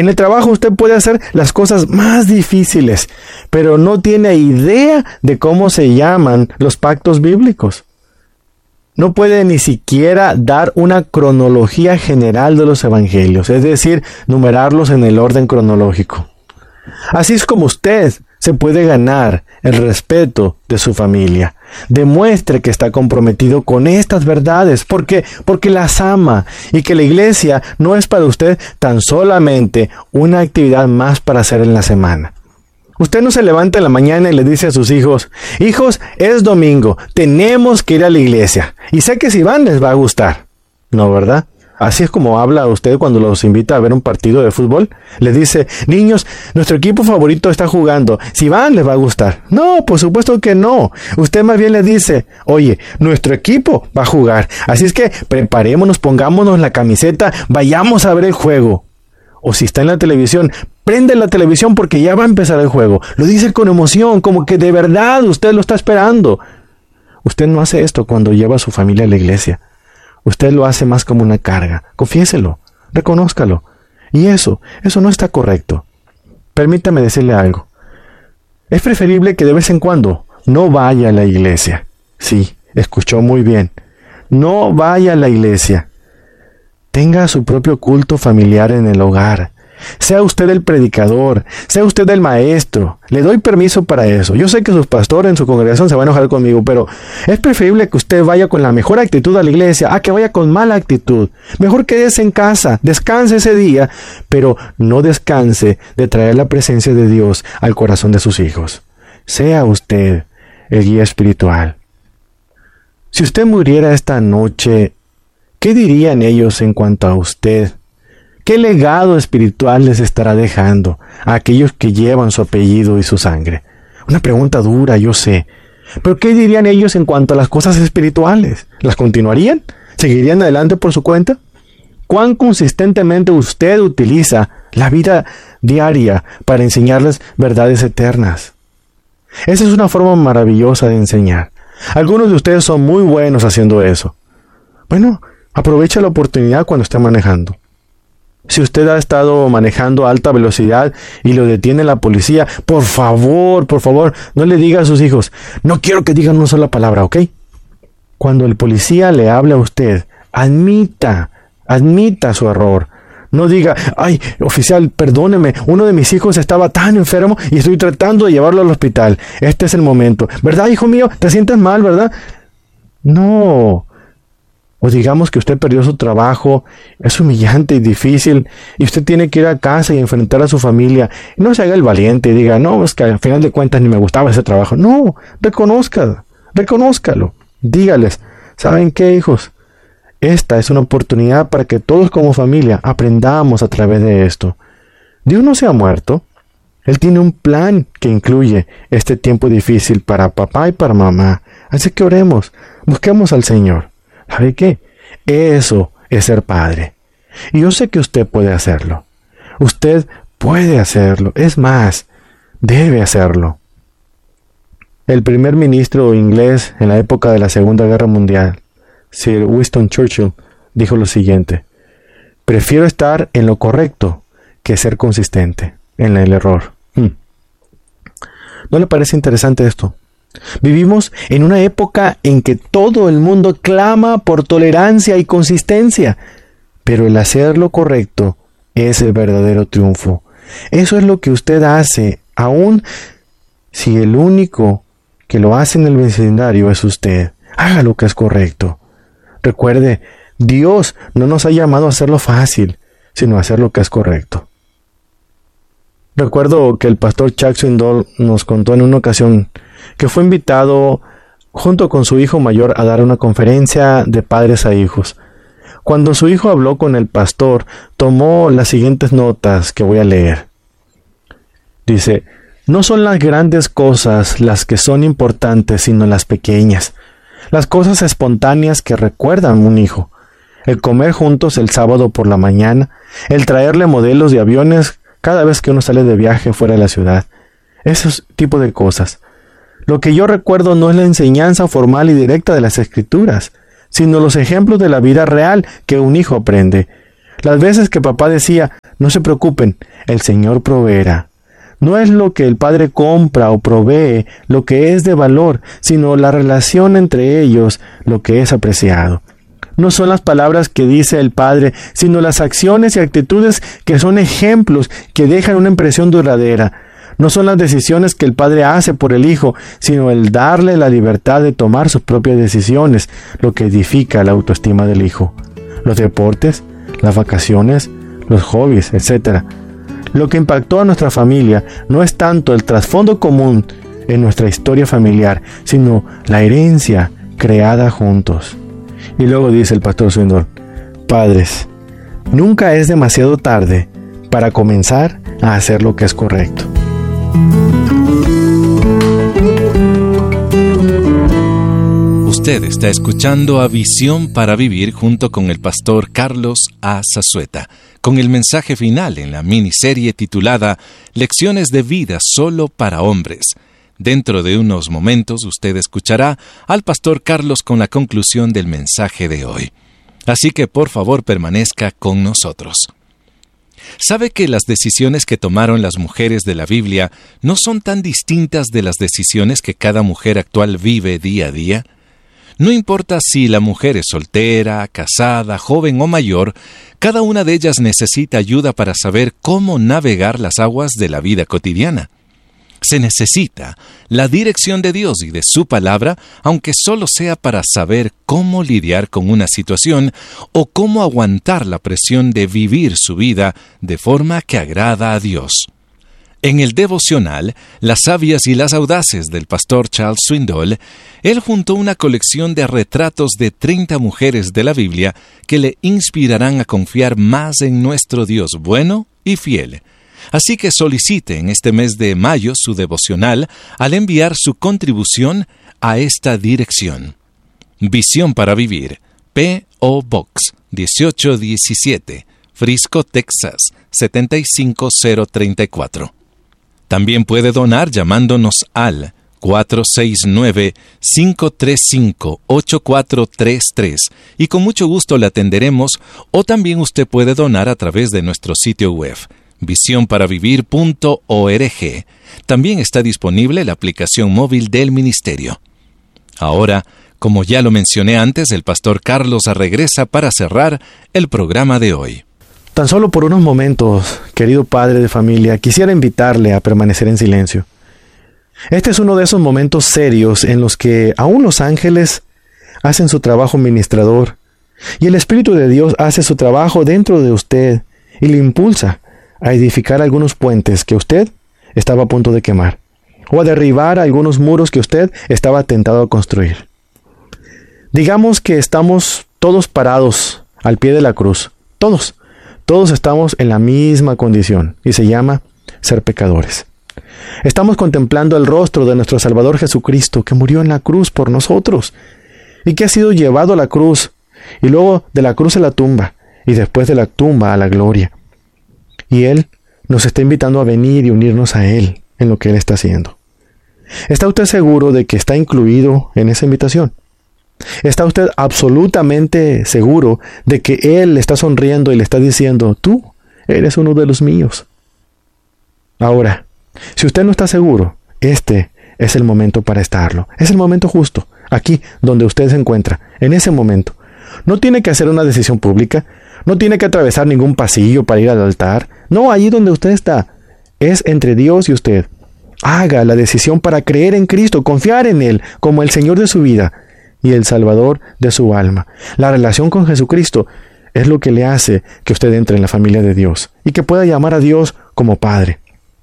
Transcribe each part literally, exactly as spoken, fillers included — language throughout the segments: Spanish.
En el trabajo usted puede hacer las cosas más difíciles, pero no tiene idea de cómo se llaman los pactos bíblicos. No puede ni siquiera dar una cronología general de los evangelios, es decir, numerarlos en el orden cronológico. Así es como usted se puede ganar el respeto de su familia. Demuestre que está comprometido con estas verdades, porque porque las ama, y que la iglesia no es para usted tan solamente una actividad más para hacer en la semana. Usted no se levanta en la mañana y le dice a sus hijos: hijos, es domingo, tenemos que ir a la iglesia, y sé que si van les va a gustar. No, ¿verdad? Así es como habla usted cuando los invita a ver un partido de fútbol. Le dice: niños, nuestro equipo favorito está jugando, si van les va a gustar. No, por supuesto que no. Usted más bien le dice: oye, nuestro equipo va a jugar, así es que preparémonos, pongámonos la camiseta, vayamos a ver el juego. O si está en la televisión, prende la televisión porque ya va a empezar el juego. Lo dice con emoción, como que de verdad usted lo está esperando. Usted no hace esto cuando lleva a su familia a la iglesia. Usted lo hace más como una carga. Confiéselo, reconózcalo. Y eso, eso no está correcto. Permítame decirle algo. Es preferible que de vez en cuando no vaya a la iglesia. Sí, escuchó muy bien. No vaya a la iglesia. Tenga su propio culto familiar en el hogar. Sea usted el predicador, sea usted el maestro. Le doy permiso para eso. Yo sé que sus pastores en su congregación se van a enojar conmigo, pero es preferible que usted vaya con la mejor actitud a la iglesia a que vaya con mala actitud. Mejor quédese en casa, descanse ese día, pero no descanse de traer la presencia de Dios al corazón de sus hijos. Sea usted el guía espiritual. Si usted muriera esta noche, ¿qué dirían ellos en cuanto a usted? ¿Qué legado espiritual les estará dejando a aquellos que llevan su apellido y su sangre? Una pregunta dura, yo sé. ¿Pero qué dirían ellos en cuanto a las cosas espirituales? ¿Las continuarían? ¿Seguirían adelante por su cuenta? ¿Cuán consistentemente usted utiliza la vida diaria para enseñarles verdades eternas? Esa es una forma maravillosa de enseñar. Algunos de ustedes son muy buenos haciendo eso. Bueno, aprovecha la oportunidad cuando esté manejando. Si usted ha estado manejando a alta velocidad y lo detiene la policía, por favor, por favor, no le diga a sus hijos: no quiero que digan una sola palabra, ¿ok? Cuando el policía le hable a usted, admita, admita su error. No diga: ay, oficial, perdóneme, uno de mis hijos estaba tan enfermo y estoy tratando de llevarlo al hospital. Este es el momento. ¿Verdad, hijo mío? ¿Te sientes mal, verdad? No. O digamos que usted perdió su trabajo, es humillante y difícil, y usted tiene que ir a casa y enfrentar a su familia. No se haga el valiente y diga: no, es que al final de cuentas ni me gustaba ese trabajo. No, reconózcalo, reconózcalo. Dígales: ¿saben qué, hijos? Esta es una oportunidad para que todos como familia aprendamos a través de esto. Dios no se ha muerto. Él tiene un plan que incluye este tiempo difícil para papá y para mamá. Así que oremos, busquemos al Señor. ¿Sabe qué? Eso es ser padre. Y yo sé que usted puede hacerlo. Usted puede hacerlo. Es más, debe hacerlo. El primer ministro inglés en la época de la Segunda Guerra Mundial, Sir Winston Churchill, dijo lo siguiente: prefiero estar en lo correcto que ser consistente en el error. Hmm. ¿No le parece interesante esto? Vivimos en una época en que todo el mundo clama por tolerancia y consistencia, pero el hacer lo correcto es el verdadero triunfo. Eso es lo que usted hace, aun si el único que lo hace en el vecindario es usted. Haga lo que es correcto. Recuerde, Dios no nos ha llamado a hacerlo fácil, sino a hacer lo que es correcto. Recuerdo que el pastor Chuck Swindoll nos contó en una ocasión que fue invitado junto con su hijo mayor a dar una conferencia de padres a hijos. Cuando su hijo habló con el pastor, tomó las siguientes notas que voy a leer. Dice: no son las grandes cosas las que son importantes, sino las pequeñas, las cosas espontáneas que recuerdan un hijo. El comer juntos el sábado por la mañana, el traerle modelos de aviones cada vez que uno sale de viaje fuera de la ciudad. Esos tipos de cosas. Lo que yo recuerdo no es la enseñanza formal y directa de las Escrituras, sino los ejemplos de la vida real que un hijo aprende. Las veces que papá decía, no se preocupen, el Señor proveerá. No es lo que el padre compra o provee lo que es de valor, sino la relación entre ellos lo que es apreciado. No son las palabras que dice el padre, sino las acciones y actitudes que son ejemplos que dejan una impresión duradera. No son las decisiones que el padre hace por el hijo, sino el darle la libertad de tomar sus propias decisiones, lo que edifica la autoestima del hijo. Los deportes, las vacaciones, los hobbies, etcétera. Lo que impactó a nuestra familia no es tanto el trasfondo común en nuestra historia familiar, sino la herencia creada juntos. Y luego dice el pastor Swindoll, padres, nunca es demasiado tarde para comenzar a hacer lo que es correcto. Usted está escuchando a Visión para Vivir junto con el pastor Carlos A. Zazueta, con el mensaje final en la miniserie titulada Lecciones de vida solo para hombres. Dentro de unos momentos usted escuchará al pastor Carlos con la conclusión del mensaje de hoy. Así que por favor permanezca con nosotros. ¿Sabe que las decisiones que tomaron las mujeres de la Biblia no son tan distintas de las decisiones que cada mujer actual vive día a día? No importa si la mujer es soltera, casada, joven o mayor, cada una de ellas necesita ayuda para saber cómo navegar las aguas de la vida cotidiana. Se necesita la dirección de Dios y de su palabra, aunque solo sea para saber cómo lidiar con una situación o cómo aguantar la presión de vivir su vida de forma que agrada a Dios. En el devocional, Las sabias y las audaces del pastor Charles Swindoll, él juntó una colección de retratos de treinta mujeres de la Biblia que le inspirarán a confiar más en nuestro Dios bueno y fiel. Así que solicite en este mes de mayo su devocional al enviar su contribución a esta dirección. Visión para Vivir, P O Box dieciocho diecisiete, Frisco, Texas, setenta y cinco mil treinta y cuatro. También puede donar llamándonos al cuatro seis nueve, cinco tres cinco, ocho cuatro tres tres y con mucho gusto le atenderemos, o también usted puede donar a través de nuestro sitio web, visión para vivir punto org. También está disponible la aplicación móvil del ministerio. Ahora, como ya lo mencioné antes, el pastor Carlos regresa para cerrar el programa de hoy. Tan solo por unos momentos, querido padre de familia, quisiera invitarle a permanecer en silencio. Este es uno de esos momentos serios en los que aún los ángeles hacen su trabajo ministrador y el Espíritu de Dios hace su trabajo dentro de usted y le impulsa a edificar algunos puentes que usted estaba a punto de quemar o a derribar algunos muros que usted estaba tentado a construir. Digamos que estamos todos parados al pie de la cruz, todos. Todos estamos en la misma condición y se llama ser pecadores. Estamos contemplando el rostro de nuestro Salvador Jesucristo que murió en la cruz por nosotros y que ha sido llevado a la cruz y luego de la cruz a la tumba y después de la tumba a la gloria. Y Él nos está invitando a venir y unirnos a Él en lo que Él está haciendo. ¿Está usted seguro de que está incluido en esa invitación? ¿Está usted absolutamente seguro de que Él le está sonriendo y le está diciendo, tú eres uno de los míos? Ahora, si usted no está seguro, este es el momento para estarlo. Es el momento justo, aquí donde usted se encuentra, en ese momento. No tiene que hacer una decisión pública, no tiene que atravesar ningún pasillo para ir al altar. No, allí donde usted está, es entre Dios y usted. Haga la decisión para creer en Cristo, confiar en Él como el Señor de su vida y el Salvador de su alma. La relación con Jesucristo es lo que le hace que usted entre en la familia de Dios y que pueda llamar a Dios como Padre.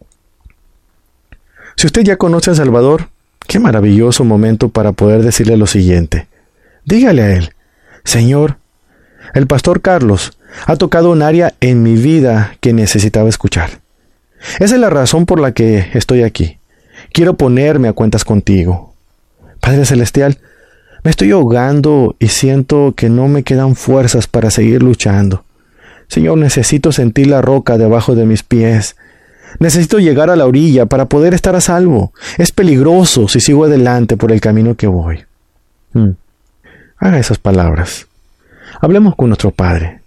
Si usted ya conoce al Salvador, qué maravilloso momento para poder decirle lo siguiente. Dígale a Él, Señor, el pastor Carlos ha tocado un área en mi vida que necesitaba escuchar. Esa es la razón por la que estoy aquí. Quiero ponerme a cuentas contigo. Padre Celestial, me estoy ahogando y siento que no me quedan fuerzas para seguir luchando. Señor, necesito sentir la roca debajo de mis pies. Necesito llegar a la orilla para poder estar a salvo. Es peligroso si sigo adelante por el camino que voy. Hmm. Haga esas palabras. Hablemos con nuestro Padre.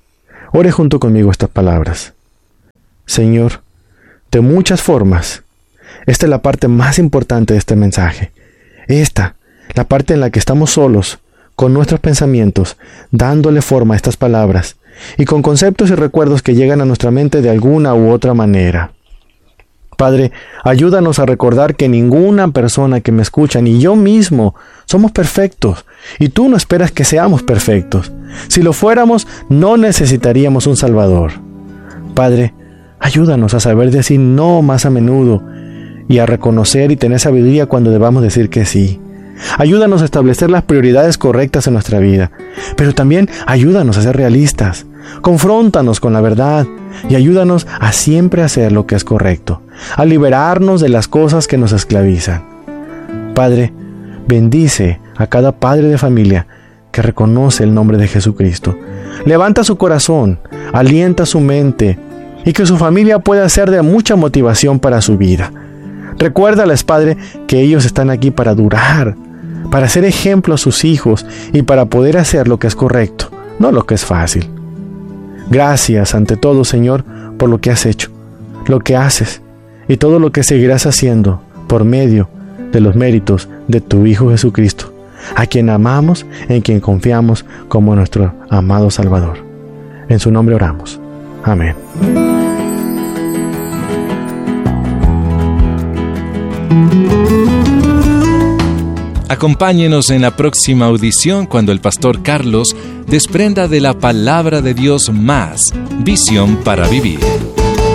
Ore junto conmigo estas palabras. Señor, de muchas formas, esta es la parte más importante de este mensaje. Esta, la parte en la que estamos solos, con nuestros pensamientos, dándole forma a estas palabras, y con conceptos y recuerdos que llegan a nuestra mente de alguna u otra manera. Padre, ayúdanos a recordar que ninguna persona que me escucha, ni yo mismo, somos perfectos, y tú no esperas que seamos perfectos. Si lo fuéramos, no necesitaríamos un Salvador. Padre, ayúdanos a saber decir no más a menudo, y a reconocer y tener sabiduría cuando debamos decir que sí. Ayúdanos a establecer las prioridades correctas en nuestra vida, pero también ayúdanos a ser realistas. Confróntanos con la verdad y ayúdanos a siempre hacer lo que es correcto, a liberarnos de las cosas que nos esclavizan. Padre, bendice a cada padre de familia que reconoce el nombre de Jesucristo. Levanta su corazón, alienta su mente y que su familia pueda ser de mucha motivación para su vida. Recuérdales, Padre, que ellos están aquí para durar, para ser ejemplo a sus hijos y para poder hacer lo que es correcto, no lo que es fácil. Gracias ante todo, Señor, por lo que has hecho, lo que haces y todo lo que seguirás haciendo por medio de los méritos de tu Hijo Jesucristo, a quien amamos, en quien confiamos como nuestro amado Salvador. En su nombre oramos. Amén. Acompáñenos en la próxima audición cuando el pastor Carlos desprenda de la palabra de Dios más visión para vivir.